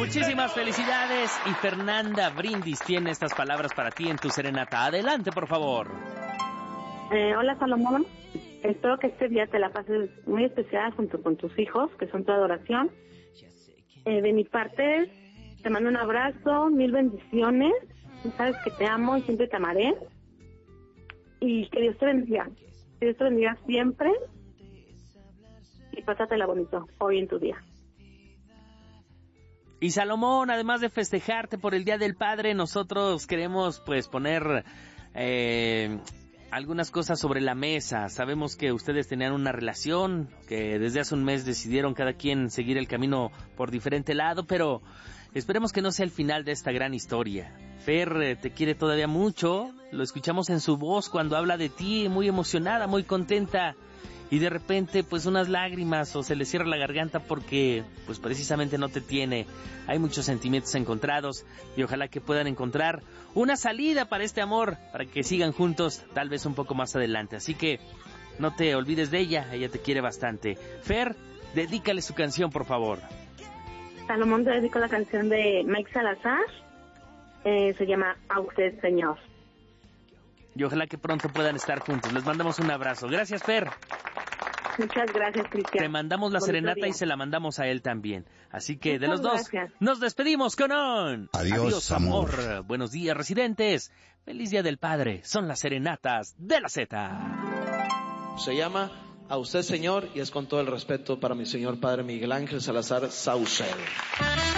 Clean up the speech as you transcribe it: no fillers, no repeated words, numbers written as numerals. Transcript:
Muchísimas felicidades. Y Fernanda Brindis tiene estas palabras para ti en tu serenata. Adelante, por favor. Hola, Salomón. Espero que este día te la pases muy especial junto con tus hijos, que son tu adoración. De mi parte, te mando un abrazo, 1000 bendiciones. Tú sabes que te amo y siempre te amaré. Y que Dios te bendiga. Que Dios te bendiga siempre. Y pásatela bonito hoy en tu día. Y Salomón, además de festejarte por el Día del Padre, nosotros queremos pues poner algunas cosas sobre la mesa. Sabemos que ustedes tenían una relación, que desde hace un mes decidieron cada quien seguir el camino por diferente lado, pero esperemos que no sea el final de esta gran historia. Fer te quiere todavía mucho, lo escuchamos en su voz cuando habla de ti, muy emocionada, muy contenta. Y de repente, pues unas lágrimas o se le cierra la garganta porque, pues precisamente no te tiene. Hay muchos sentimientos encontrados y ojalá que puedan encontrar una salida para este amor, para que sigan juntos tal vez un poco más adelante. Así que no te olvides de ella te quiere bastante. Fer, dedícale su canción, por favor. Salomón, te dedico la canción de Mike Salazar. Se llama A usted, Señor. Y ojalá que pronto puedan estar juntos. Les mandamos un abrazo. Gracias, Fer. Muchas gracias, Cristian. Te mandamos la Bonito serenata día. y se la mandamos a él también. Así que de Muchas los dos gracias. nos despedimos con un Adiós, amor. Buenos días, residentes. Feliz Día del Padre. Son las serenatas de la Z. Se llama A usted, Señor, y es con todo el respeto para mi señor padre Miguel Ángel Salazar Saucel.